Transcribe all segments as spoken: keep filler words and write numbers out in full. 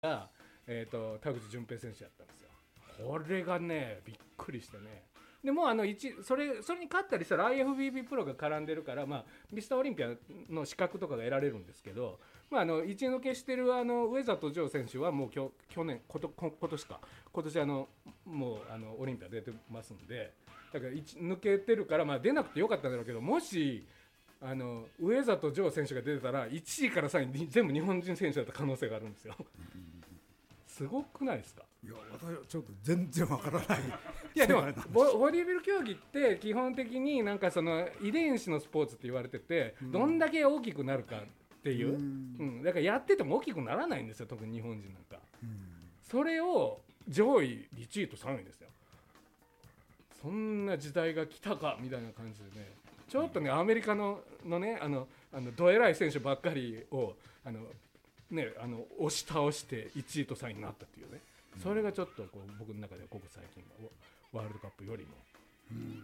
が、えー、と田口淳平選手だったんですよ。これがねびっくりしてね。でもうあの一それそれに勝ったりしたら アイエフビービー プロが絡んでるから、まあ、ミスターオリンピアの資格とかが得られるんですけど、まあ、あの一抜けしてるあの上里城選手はもうきょ去年ことこ今年か今年あのもうあのオリンピア出てますんで、だから一抜けてるから、まあ、出なくてよかったんだろうけど、もしあの上里城選手が出てたらいちいからさんい全部日本人選手だった可能性があるんですよ。すごくないですか？ いや、私はちょっと全然わからない。 いやでもボボディビル競技って基本的になんかその遺伝子のスポーツって言われてて、うん、どんだけ大きくなるかっていう、うん、うん、だからやってても大きくならないんですよ、特に日本人なんか、うん、それを上位いちいとさんいですよ。そんな時代が来たかみたいな感じでね、ちょっとねアメリカののねあのあのどえらい選手ばっかりをあのね、あの押し倒していちいとさんいになったっていうね、それがちょっとこう僕の中ではここ最近のワールドカップよりも、うん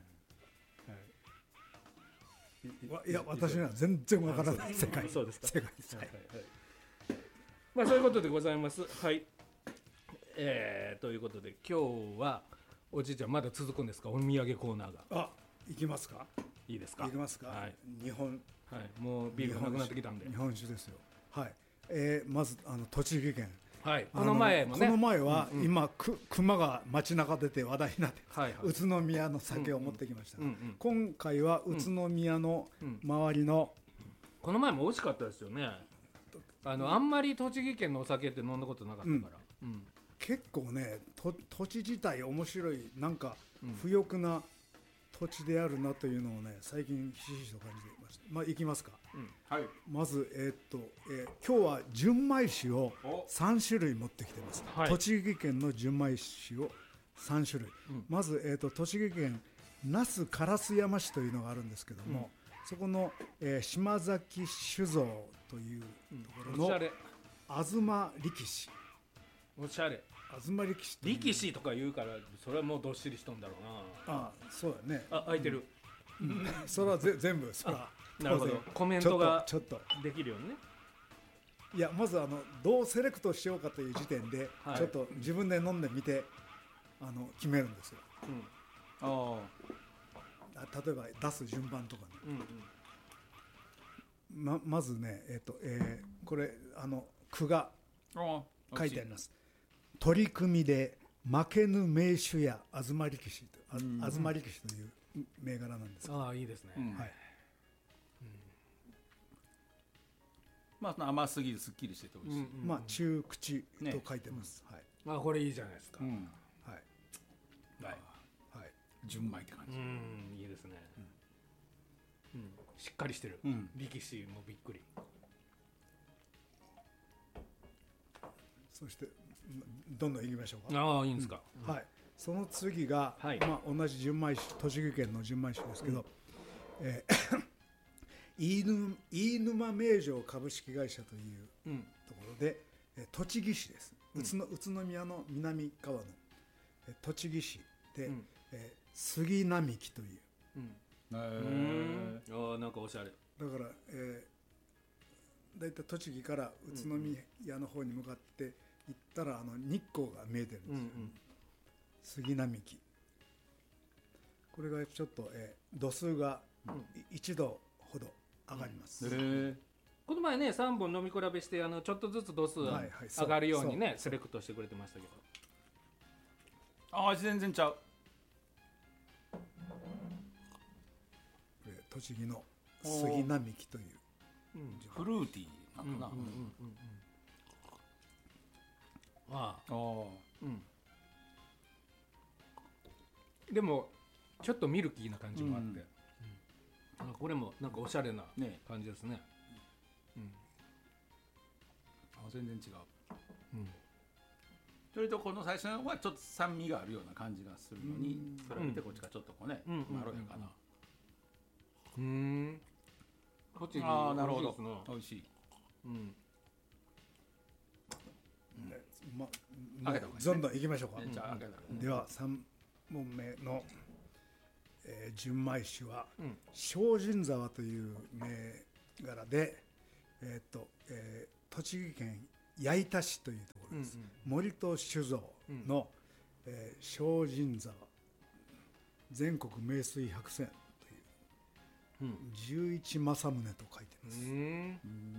はいはい、いや私には全然わからない世界。 そうですか。 世界です、はいはいはい。まあそういうことでございます。はい、えー、ということで今日はおじいちゃんまだ続くんですか、お土産コーナーが。 あ、行きますか。 いいですか。 行きますか、はい、日本、 はい、もうビールがなくなってきたんで日本酒ですよ。はい、えー、まずあの栃木県、 はい、この前もね、 この前は、うんうん、今く熊が街中出て話題になって、はいはい、宇都宮の酒を持ってきました、うんうん、今回は宇都宮の周りの、 うんうん、この前も美味しかったですよね。あのあんまり栃木県のお酒って飲んだことなかったから、うんうん、 結構ねと土地自体面白い、なんか不欲な土地であるなというのをね最近ひしひしと感じていました。まあ行きますか、うんはい、まず、えーっとえー、今日は純米酒をさん種類持ってきてます、はい、栃木県の純米酒をさん種類、うん、まず、えーっと栃木県那須烏山市というのがあるんですけども、うん、そこの、えー、島崎酒造というところの、うん、東力士、 おしゃれ、 東力士力士とか言うからそれはもうどっしりしとんだろうな。 ああそうだね。 あ、開いてる、 うん、それはぜ全部それはなるほど、コメントがちょっとできるようにね。 いやまずあのどうセレクトしようかという時点で、はい、ちょっと自分で飲んでみてあの決めるんですよ、うん、ああ例えば出す順番とかね、うんうん、ま, まずね、えーとえー、これあの句が書いてあります。取り組みで負けぬ名手や東力士と、うん、東力士という銘柄なんですけど、 ああいいですね、うんはいうん、まあ甘すぎるすっきりしてて美味しい、うんうん、 まあ中口と書いてます、ねはい、あこれいいじゃないですか、うん、 はいはい、はい、純米って感じ、 うんいいですね、うんうん、しっかりしてる、うん、力士もびっくり。 そしてどんどんいきましょうか。 ああいいんですか、 うんはい、その次が、はいまあ、同じ純米酒、栃木県の純米酒ですけど、うんえー、飯沼名城株式会社というところで、うん、栃木市です、うん、宇都、宇都宮の南側の栃木市で、うんえー、杉並木という、うん、 うんあなんかおしゃれだから、えー、だいたい栃木から宇都宮の方に向かって行ったらあの日光が見えてるんですよ、うんうん、杉並木、これがちょっと、えー、度数がいちどほど上がります、うん、 へこの前ねさんぼん飲み比べしてあのちょっとずつ度数上がるようにね、はいはい、セレクトしてくれてましたけど、 ああ全然ちゃう。 これ栃木の杉並木という、 うん、フルーティーなのかな、うんうんうんうんああうん、でもちょっとミルキーな感じもあって、うんうん、これもなんかおしゃれな感じですね、うん、 あ全然違う、うん、それとこの最初はちょっと酸味があるような感じがするのに、うん、それを見てこっちがちょっとこうね、うん、まろやかな、 うん、うん栃木ああなるほど美味しい、うんま、どんどんいきましょうか、うん、ではさんぼんめの、えー、純米酒は、うん、精進沢という銘柄で、えーっとえー、栃木県矢板市というところです、うんうん、森戸酒造の、うんえー、精進座全国名水百選という、うん、十一正宗と書いてます。うん